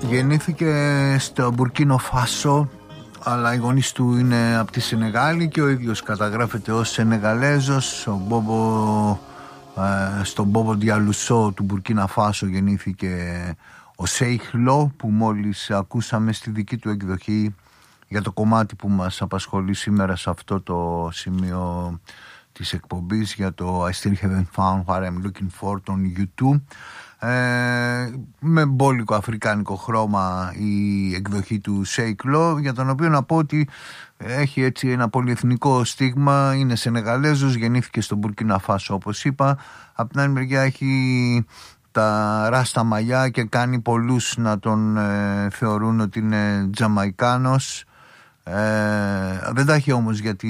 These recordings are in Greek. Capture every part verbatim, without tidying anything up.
Γεννήθηκε στο Μπουρκίνο Φάσο, αλλά οι γονείς του είναι από τη Σενεγάλη και ο ίδιος καταγράφεται ως Σενεγαλέζος. Ο Μπόμπο, ε, στον Μπόμπο Διαλουσό του Μπουρκίνα Φάσο γεννήθηκε ο Σέιχ Λο, που μόλις ακούσαμε στη δική του εκδοχή για το κομμάτι που μας απασχολεί σήμερα σε αυτό το σημείο της εκπομπής, για το I Still Haven't Found What I'm Looking For των γιου τού. Ε, με μπόλικο αφρικάνικο χρώμα η εκδοχή του Σέικ Λο, για τον οποίο να πω ότι έχει έτσι ένα πολυεθνικό στίγμα. Είναι Σενεγαλέζος, γεννήθηκε στο Μπουρκίνα Φάσο όπως είπα. Από την άλλη μεριά έχει τα ράστα μαλλιά και κάνει πολλούς να τον ε, θεωρούν ότι είναι Τζαμαϊκάνος. ε, δεν τα έχει όμως, γιατί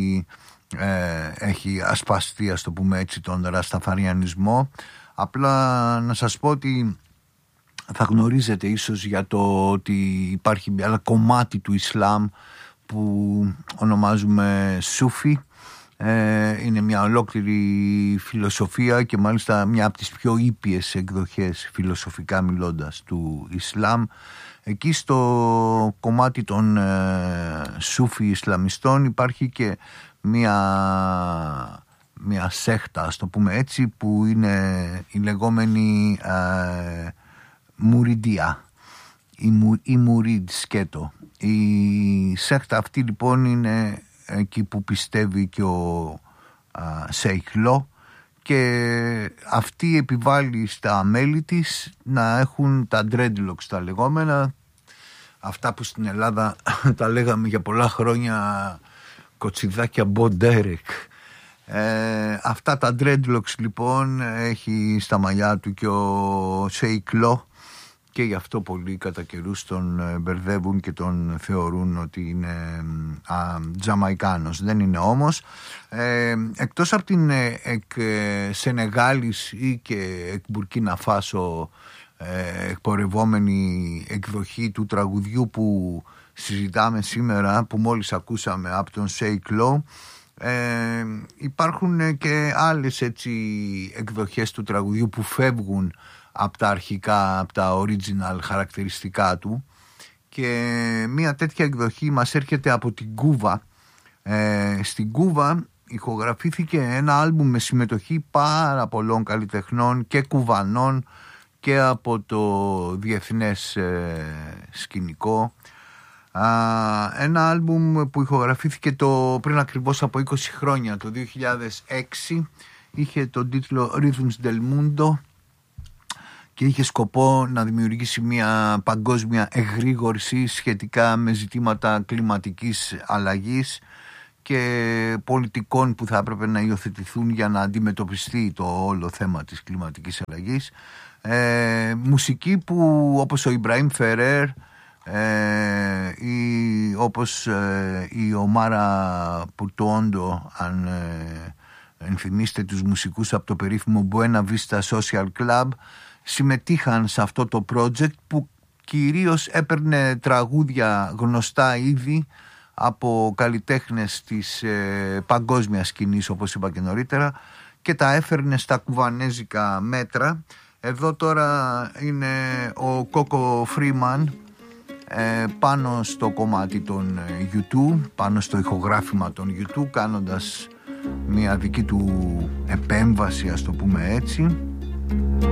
ε, έχει ασπαστεί, ας το πούμε έτσι, τον ρασταφαριανισμό. Απλά να σας πω ότι θα γνωρίζετε ίσως για το ότι υπάρχει ένα κομμάτι του Ισλάμ που ονομάζουμε Σούφι. Ε, είναι μια ολόκληρη φιλοσοφία και μάλιστα μια από τις πιο ήπιες εκδοχές, φιλοσοφικά μιλώντας, του Ισλάμ. Εκεί στο κομμάτι των ε, Σούφι Ισλαμιστών υπάρχει και μια... μια σέχτα, ας το πούμε έτσι, που είναι η λεγόμενη ε, Μουριντία, η, Μου, η Μουρίντ σκέτο. Η σέχτα αυτή λοιπόν είναι εκεί που πιστεύει και ο Σέιχ Λο, και αυτή επιβάλλει στα μέλη της να έχουν τα dreadlocks τα λεγόμενα, αυτά που στην Ελλάδα τα λέγαμε για πολλά χρόνια κοτσιδάκια μποντέρεκ. Ε, αυτά τα dreadlocks λοιπόν έχει στα μαλλιά του και ο Σέικ Λο, και γι' αυτό πολλοί κατά καιρούς τον μπερδεύουν και τον θεωρούν ότι είναι α, Τζαμαϊκάνος. Δεν είναι όμως. Ε, εκτός από την εκ Σενεγάλης ή και εκ Μπουρκίνα Φάσο ε, εκπορευόμενη εκδοχή του τραγουδιού που συζητάμε σήμερα, που μόλις ακούσαμε από τον Σέικ Λο, Ε, υπάρχουν και άλλες έτσι εκδοχές του τραγουδιού που φεύγουν από τα αρχικά, από τα original χαρακτηριστικά του, και μια τέτοια εκδοχή μας έρχεται από την Κούβα. Ε, στην Κούβα ηχογραφήθηκε ένα άλμπουμ με συμμετοχή πάρα πολλών καλλιτεχνών και κουβανών και από το διεθνές ε, σκηνικό. Uh, ένα άλμπουμ που ηχογραφήθηκε το, πριν ακριβώς από είκοσι χρόνια, το δύο χιλιάδες έξι. Είχε τον τίτλο Rhythms del Mundo και είχε σκοπό να δημιουργήσει μια παγκόσμια εγρήγορση σχετικά με ζητήματα κλιματικής αλλαγής και πολιτικών που θα έπρεπε να υιοθετηθούν για να αντιμετωπιστεί το όλο θέμα της κλιματικής αλλαγής. Ε, μουσική που, όπως ο Ιμπραήμ Φερέρ, Ε, ή όπως ε, η Ομάρα Πουρτόντο, αν ε, ενθυμίστε τους μουσικούς από το περίφημο Buena Vista Social Club, συμμετείχαν σε αυτό το project που κυρίως έπαιρνε τραγούδια γνωστά ήδη από καλλιτέχνες της ε, παγκόσμιας σκηνής, όπως είπα και νωρίτερα, και τα έφερνε στα κουβανέζικα μέτρα. Εδώ τώρα είναι ο Κόκο Φρίμαν πάνω στο κομμάτι των γιου τού, πάνω στο ηχογράφημα των γιου τού, κάνοντας μια δική του επέμβαση, ας το πούμε έτσι.